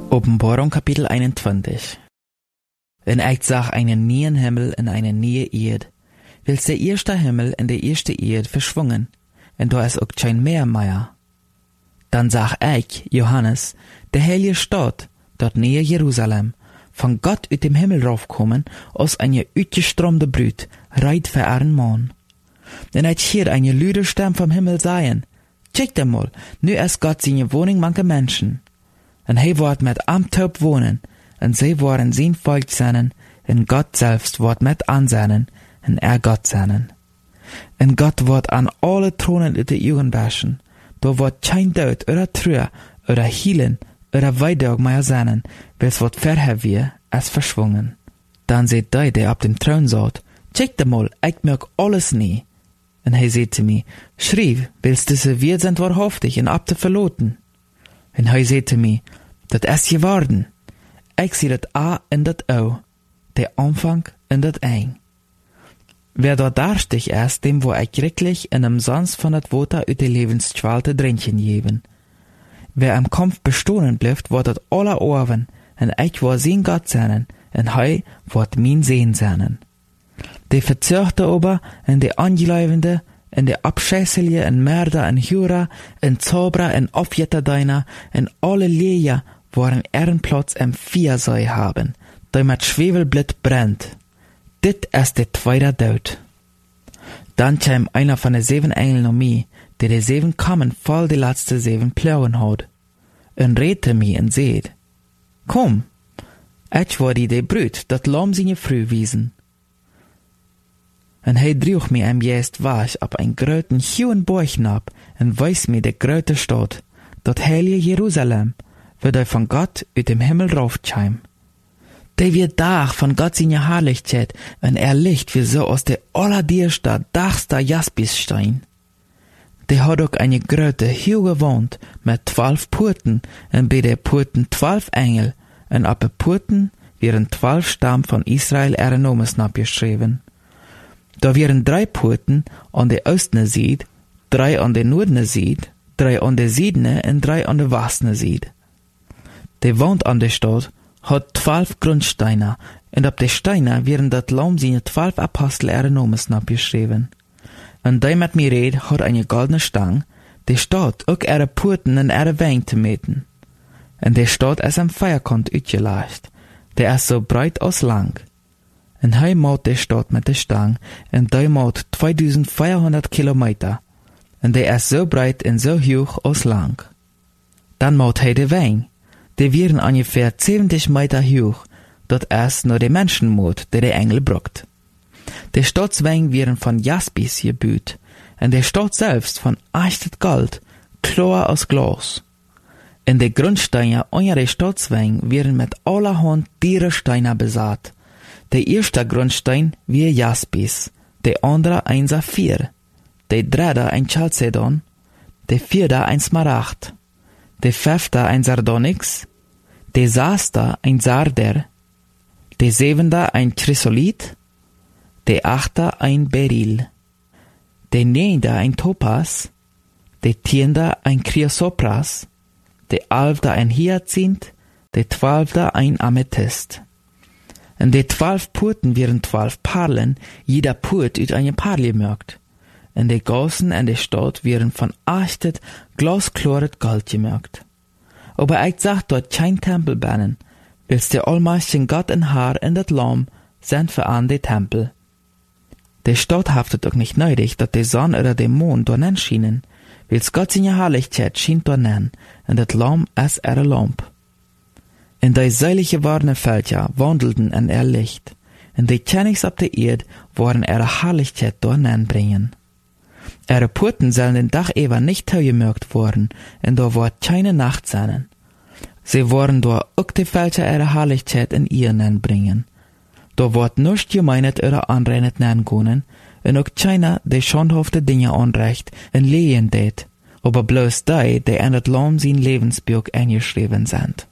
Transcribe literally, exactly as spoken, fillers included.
Openbarung Kapitel einundzwanzig. En ik zag einen neuen Himmel en eine neue Erde, wils der erste Himmel en der erste Erde verschwungen, en da is ook kein Meer mehr. Dann zag ik, Johannes, de heilige Stadt, dat neue Jerusalem, von Gott uit dem Himmel raufkommen, als eine uitgestromde Brut, reit für ihren Mann. En ik hier eine luide Stem vom Himmel sagen, check dem mal, nu is Gott seine Wohnung manche Menschen. En hij wordt met amtaub wohnen, en zij worden zijn volk zijn, en God selbst wordt met aanzien, en er God zijn. En God wordt aan alle tronen uit de Augen waschen, da wordt kein Dood, oder Trauer, oder Hielen, oder Weidog mehr sein, wels wordt verher wir, als verschwungen. Dan seht die, der op dem Thron zat, check de mal, ik merk alles nie. En hij zei zu mir, schrief, wils diese wir sind wahrhaftig en ab te verloten. En hij zei zu mir, dat is geworden. Ik zie dat A en dat O, der Anfang en dat Eind. Wer dort darstig ist, dem wo ich wirklich in einem Sons von dat Water uit de Lebensschwal te drinken geben. Wer im Kampf bestohlen bleibt, wird dat aller Ohren, en ich war sein Gott sein, en hij wird mein Sehen sein. De Verzörgte aber, en de Angeläufende, en de Abscheißelie, en Mörder, en Hurer, en Zauberer, en Aufjetterdeiner, en alle Leer, waren Ehrenplatz im Viersei haben, der mit Schwefelblit brennt. Dit ist der zweite Tod. Dann kam einer von den sieben Engeln um mich, der die sieben Kammern voll die letzte sieben Plauen hat, und redete mich und seht, komm, ich war die de Brut, dat Lamm seine Früh wiesen. Und hij droeg mich am Geist wasch ab ein gröten hohen Borg ab und weis mir de gröte Stadt, dat heilige Jerusalem, wird er von Gott uit dem Himmel raufcheim. Der wird Dach von Gott seine Herrlichkeit und er licht wie so aus der allerdierster, dachster Jaspisstein. Der hat auch eine gröte, hohe Wand mit zwölf Purten und bei der Purten zwölf Engel und ab der Purten wären zwölf Stamm von Israel ihre Namen abgeschrieben. Da wären drei Purten an der östne Seite, drei an der nordne Seite, drei an der Südne und drei an der westne Seite. Die Wand an der Stadt hat zwölf Grundsteine, und ab der Steine wären dat Lamm seine zwölf Apostel ihre Namen abgeschrieben. Und der mit mir red hat eine goldene Stang, die Stadt auch ihre Purten und ihre Wänge zu meten. Und die Stadt ist am Feierkant uitgeleicht, der ist so breit als lang. Und hij maut die Stadt mit der Stang, und der maut zweitausendvierhundert Kilometer, und der ist so breit und so hoch als lang. Dann maut hij de Wänge, die wären ungefähr zeventig Meter hoch, dat ist nur der Menschenmut, der der Engel bruckt. Die Stadtswänge wären von Jaspis gebaut, und der Stadt selbst von echtet Gold, klar aus Glas. Und die Grundsteine unter der Stadtswänge wären mit allerhand Dierensteine besaat. Der erste Grundstein wie Jaspis, der andere ein Saphir, der dritte ein Chalcedon, der vierte ein Smaragd, der fünfte ein Sardonyx, der sechste ein Sarder, der siebente ein Chrysolit, der achte ein Beryl, der neunte ein Topas, der zehnte ein Chrysopras, der elfte ein Hyazinth, der zwölfte ein Amethyst. Und die zwölf Purten wären zwölf Perlen, jeder Purt uit eine Perle gemerkt. Und die Gassen in der Stadt wären von echtet, glasklaret Gold gemerkt. Aber ich sag dort kein Tempel bannen, wils der allmächtigen Gott und Herr in dat Lamm sind für an die Tempel. Die Stadt haftet auch nicht nötig, dat die Sonne oder der Mond dort nen schienen, wils Gott seine Herrlichkeit schien dort nen, und dat Lamm ist ihre Lamp. In die seilige warne Völker wandelten in ihr Licht, und die Königs auf der Erde wollen ihre Herrlichkeit dort bringen. Ihre Purten sollen den Dach über nicht taugemerkt worden, und da wird keine Nacht sein. Sie wollen dort auch die Völker ihre Herrlichkeit in ihr bringen. Da wird nicht gemeinet oder anreinet gehen, und auch keiner, die schandhafte Dinge anrecht und lehen tät, aber bloß die, die in das Lamm sein Lebensbuch eingeschrieben sind.